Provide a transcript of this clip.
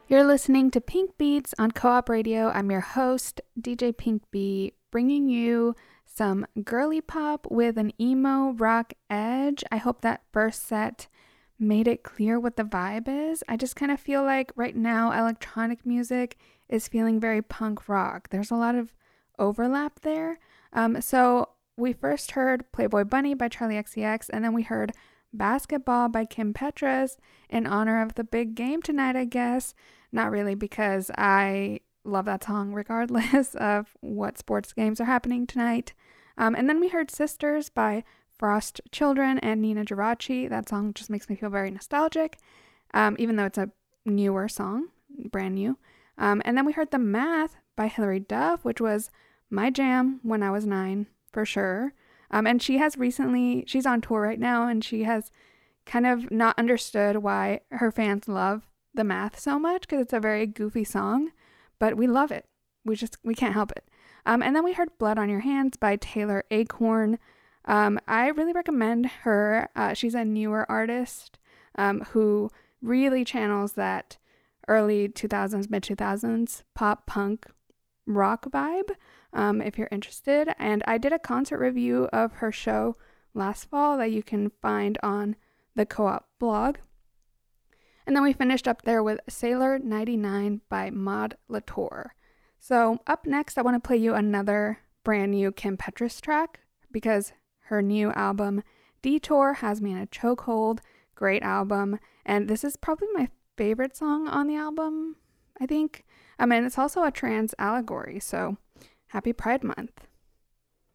You're listening to Pink Beats on Co-op Radio. I'm your host, DJ Pink Bee, bringing you some girly pop with an emo rock edge. I hope that first set made it clear what the vibe is. I just kind of feel like right now electronic music is feeling very punk rock. There's a lot of overlap there. So we first heard Playboy Bunny by Charlie XCX, and then we heard Basketball by Kim Petras in honor of the big game tonight, I guess. Not really, because I love that song regardless of what sports games are happening tonight. And then we heard Sisters by Frost Children and Nina Geraci. That song just makes me feel very nostalgic, even though it's a newer song, brand new. And then we heard The Math by Hilary Duff, which was my jam when I was 9, for sure. And she's on tour right now, and she has kind of not understood why her fans love The Math so much, because it's a very goofy song, but we love it. We can't help it. And then we heard Blood on Your Hands by Taylor Acorn. I really recommend her. She's a newer artist who really channels that early 2000s, mid 2000s pop punk rock vibe, if you're interested. And I did a concert review of her show last fall that you can find on the Co-op blog. And then we finished up there with Sailor 99 by Maud Latour. So up next, I want to play you another brand new Kim Petras track, because her new album Detour has me in a chokehold. Great album. And this is probably my favorite song on the album, I think. And it's also a trans allegory, so happy Pride Month.